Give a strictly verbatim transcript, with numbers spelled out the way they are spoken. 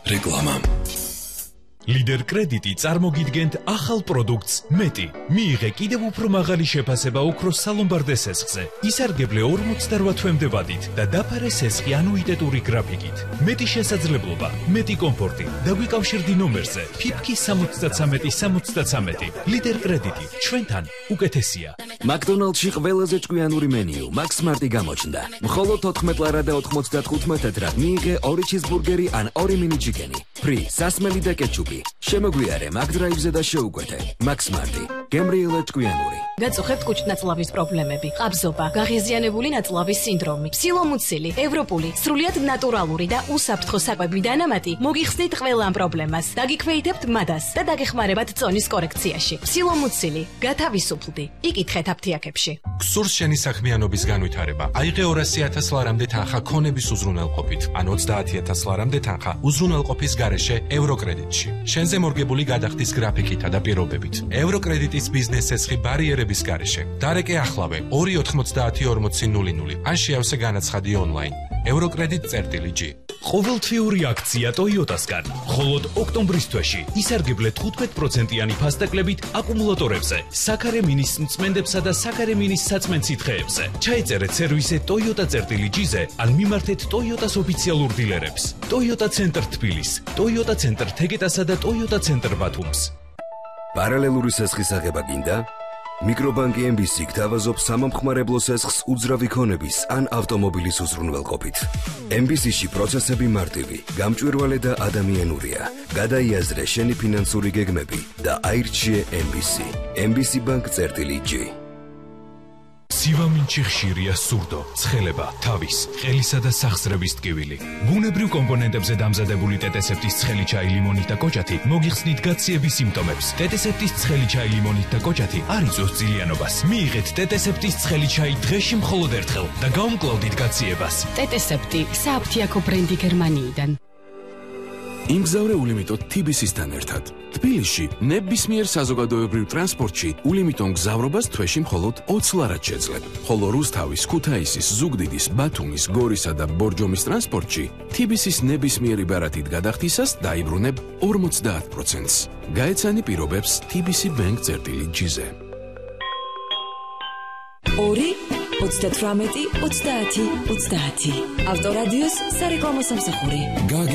რეკლამა. Lider კრედიტი წარმოგიდგენთ ახალ პროდუქტს მეტი. მიიღე კიდევ უფრო მაღალი შეფასება ოქროს სალომბარდე სესხზე. ისარგებლე ორმოცდაოთხ თვემდე ვადით და დაფარე სესხი ანუიტეტური გრაფიკით. მეტი შესაძლებლობა, მეტი კომფორტი. დაგვიკავშირდი ნომერზე ფიფკი სამოცდათრამეტი სამოცდათრამეტი. Lider კრედიტი ჩვენთან უკეთესია. McDonald's-ში ყველაზე ჭკვიანური მენიუ Max Smart-ი გამოჩნდა. მხოლოდ ოთხმეტ ლარა და ოთხმოცდათხუთმეტ თეთრად მიიღე ორი ჩიზბურგერი ან ორი მინი ჩიკენი. Ფრი, სასმელი და კეჩუპი. შემოგვიარე მაგდრაივზე და შეუკვეთე. Max Smart-ი. გემრიელად ჭკვიანური. გაწუხებთ კუჭ-ნაწლავის პრობლემები, ყაბზობა, გაღიზიანებული ნაწლავის სინდრომი, ფსილომუცილი, ევროპული, სრულიად ნატურალური და უსაფრთხო საკვები დანამატი მოგიხსნით ყველა ამ პრობლემას. დაგიქვეითებთ მადას და დაგეხმარებათ წონის კორექციაში. ფსილომუცილი, გათავისუფლდი. იკითხეთ აფთიაქებში. გსურს შენი საქმიანობის განვითარება. აიღე ორასი ათას ლარამდე თანხა ქონების უზრუნველყოფით, ან ოცდაათი ათას ლარამდე თანხა უზრუნველყოფის გარეშე ევროკრედიტში. შენზე მორგებული გადახდის გრაფიკითა და პირობებით. ევროკრედიტის ბიზნეს სესხი ბარიერების გარეშე. დარეკე ახლავე ორი ოთხმოცდაათი ორმოცი ნული ნული. ან შეავსე განაცხადი ონლაინ. ევროკრედიტ წერტილი ჯი. ყოველთვიური აქცია Toyota-სგან. მხოლოდ ოქტომბრის თვეში ისარგებლე თხუთმეტ პროცენტიანი ფასდაკლებით აკუმულატორებზე, საქარე მინის მწმენდებსა და საქარე მინის საწმენ სითხეებზე. ჩაეწერეთ სერვისე Toyota წერტილი ჯი-ზე, ან მიმართეთ Toyota-s ოფიციალურ დილერებს. Toyota ცენტრ თბილის, Toyota ცენტრ თეგეტასა და Toyota ცენტრ ბათუმს. პარალელური სესხის აღება გინდა? მიკრობანკი ემ ბი სი გთავაზობს სამომხმარებლო სესხს უძრავი ქონების ან ავტომობილის უზრუნველყოფით. ემ ბი სი-ში პროცესები მარტივი, გამჭვირვალე და ადამიანურია. გადაიაზრე შენი ფინანსური გეგმები და აირჩიე ემ ბი სი. ემ ბი სი ბანკ წერტილი ჯი. სივამინჩი ხშირია სურდო, ცხელება, თავის, ყელისა და სახსრების ტკივილი. ბუნებრივ კომპონენტებზე დამზადებული ტეტესეპტის ცხელი ჩაი ლიმონით და კოჭათი მოგიხსნით გაციების სიმპტომებს. ტეტესეპტის ცხელი ჩაი ლიმონით და კოჭათი არ იწვევს ძილიანობას. მიიღეთ ტეტესეპტის ცხელი ჩაი დღეში მხოლოდ ერთხელ და გაუმკლავდით გაციებას. ტეტესეპტი სააფთიაქო ბრენდი გერმანიიდან. იმგზავრე ულიმიტოდ თი ბი სის-თან ერთად. თბილისში ნებისმიერ საზოგადოებრივ ტრანსპორტში ულიმიტონ გზავრობას თვეში მხოლოდ ოცი ლარად შეძლებ. ხოლო რუსთავის, ქუთაისის, ზუგდიდის, ბათუმის, გორისა და ბორჯომის ტრანსპორტში თი ბი სის ნებისმიერი ბარათით გადახდისას დაიბრუნებ ორმოცდაათ პროცენტს. გაეცანი პირობებს თი ბი სი ბანკ წერტილი ჯი-ზე. ორი ოცდათრამეტი ოცდაათი ოცდაათი ავტორადიოს სარეკლამო სამსახური.